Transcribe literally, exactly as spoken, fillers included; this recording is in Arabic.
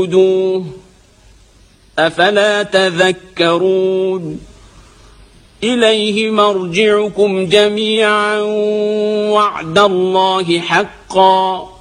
أفلا تذكرون إليه مرجعكم جميعا وعد الله حقا